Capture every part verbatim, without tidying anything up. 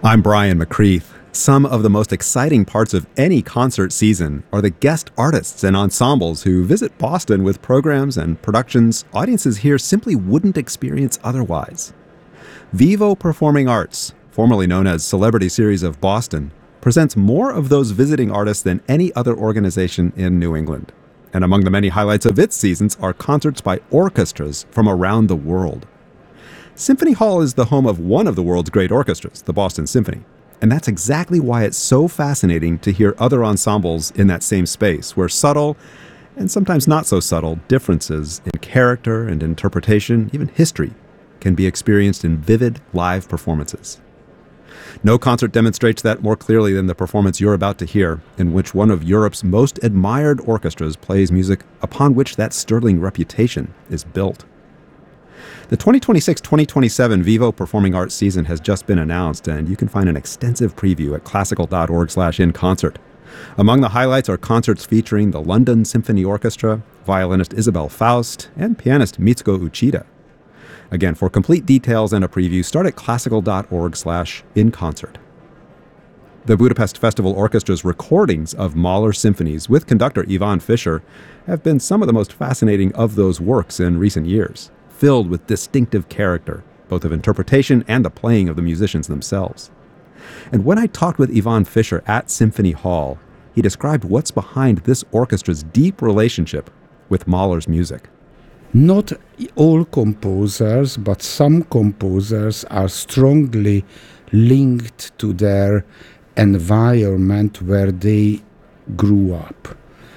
I'm Brian McCreath. Some of the most exciting parts of any concert season are the guest artists and ensembles who visit Boston with programs and productions audiences here simply wouldn't experience otherwise. Vivo Performing Arts, formerly known as Celebrity Series of Boston, presents more of those visiting artists than any other organization in New England. And among the many highlights of its seasons are concerts by orchestras from around the world. Symphony Hall is the home of one of the world's great orchestras, the Boston Symphony. And that's exactly why it's so fascinating to hear other ensembles in that same space, where subtle, and sometimes not so subtle, differences in character and interpretation, even history, can be experienced in vivid live performances. No concert demonstrates that more clearly than the performance you're about to hear, in which one of Europe's most admired orchestras plays music upon which that sterling reputation is built. The twenty twenty-six twenty twenty-seven Vivo Performing Arts season has just been announced, and you can find an extensive preview at classical.org slash in concert. Among the highlights are concerts featuring the London Symphony Orchestra, violinist Isabel Faust, and pianist Mitsuko Uchida. Again, for complete details and a preview, start at classical.org slash in concert. The Budapest Festival Orchestra's recordings of Mahler's symphonies with conductor Ivan Fischer have been some of the most fascinating of those works in recent years, filled with distinctive character, both of interpretation and the playing of the musicians themselves. And when I talked with Ivan Fischer at Symphony Hall, he described what's behind this orchestra's deep relationship with Mahler's music. Not all composers, but some composers are strongly linked to their environment where they grew up.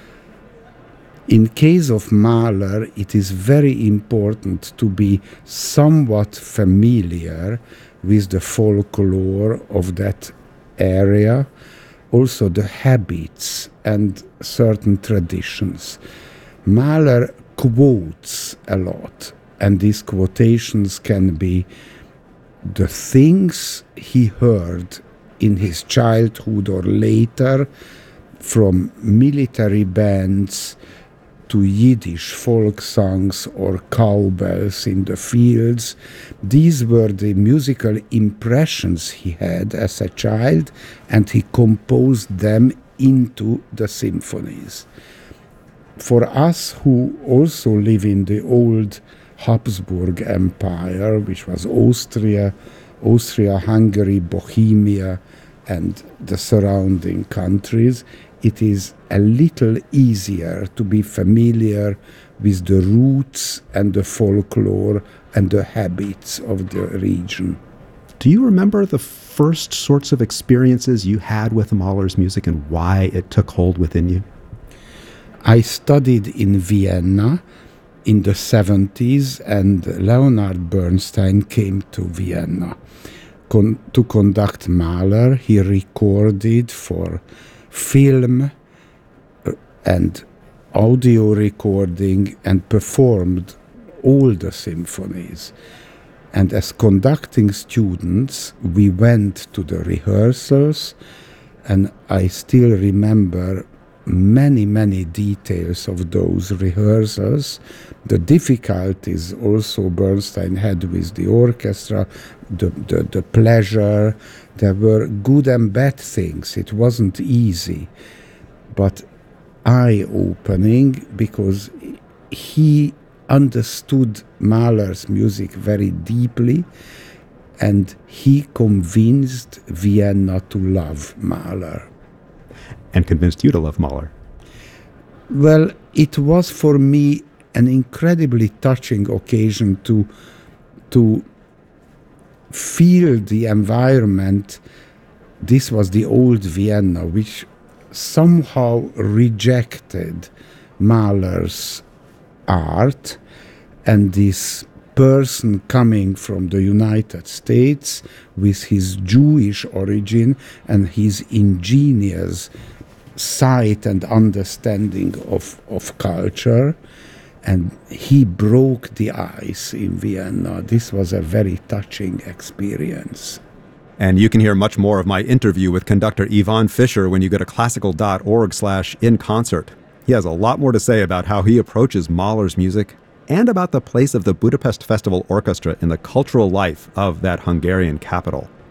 In case of Mahler, it is very important to be somewhat familiar with the folklore of that area, also the habits and certain traditions. Mahler quotes a lot, and these quotations can be the things he heard in his childhood or later from military bands to Yiddish folk songs or cowbells in the fields. These were the musical impressions he had as a child, and he composed them into the symphonies. For us who also live in the old Habsburg Empire, which was Austria, Austria-Hungary, Bohemia, and the surrounding countries, it is a little easier to be familiar with the roots and the folklore and the habits of the region. Do you remember the first sorts of experiences you had with Mahler's music and why it took hold within you? I studied in Vienna in the seventies, and Leonard Bernstein came to Vienna con- to conduct Mahler. He recorded for film and audio recording and performed all the symphonies. And as conducting students, we went to the rehearsals, and I still remember many, many details of those rehearsals. The difficulties also Bernstein had with the orchestra, the, the, the pleasure. There were good and bad things. It wasn't easy, but eye-opening, because he understood Mahler's music very deeply, and he convinced Vienna to love Mahler. And convinced you to love Mahler? Well, it was for me an incredibly touching occasion to, to feel the environment. This was the old Vienna, which somehow rejected Mahler's art, and this person coming from the United States with his Jewish origin and his ingenious sight and understanding of, of culture, and he broke the ice in Vienna. This was a very touching experience. And you can hear much more of my interview with conductor Ivan Fischer when you go to classical.org slash in concert. He has a lot more to say about how he approaches Mahler's music and about the place of the Budapest Festival Orchestra in the cultural life of that Hungarian capital.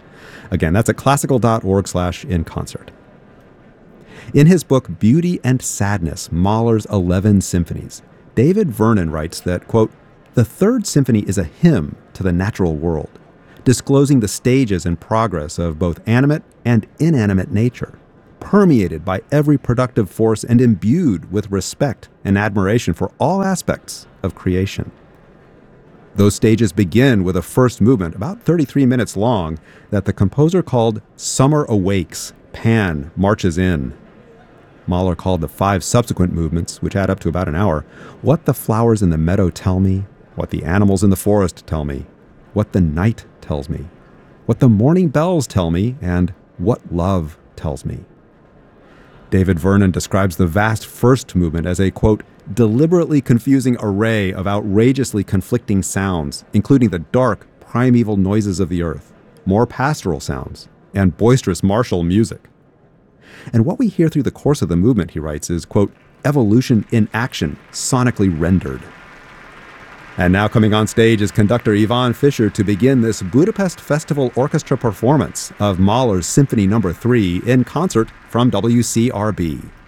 Again, that's at classical.org slash in concert. In his book Beauty and Sadness, Mahler's eleven Symphonies, David Vernon writes that, quote, "The Third Symphony is a hymn to the natural world, disclosing the stages and progress of both animate and inanimate nature, permeated by every productive force and imbued with respect and admiration for all aspects of creation." Those stages begin with a first movement, about thirty-three minutes long, that the composer called Summer Awakes, Pan Marches In. Mahler called the five subsequent movements, which add up to about an hour, What the Flowers in the Meadow Tell Me, What the Animals in the Forest Tell Me, What the Night Tells Me, What the Morning Bells Tell Me, and What Love Tells Me. David Vernon describes the vast first movement as a, quote, deliberately confusing array of outrageously conflicting sounds, including the dark, primeval noises of the earth, more pastoral sounds, and boisterous martial music. And what we hear through the course of the movement, he writes, is, quote, evolution in action, sonically rendered. And now coming on stage is conductor Ivan Fischer to begin this Budapest Festival Orchestra performance of Mahler's Symphony Number three in concert from W C R B.